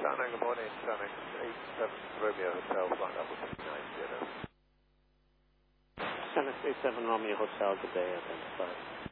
Tango, good morning. Tango 87 Romeo Hotel, flight level 290. Tango 87 Romeo Hotel, good day, identified.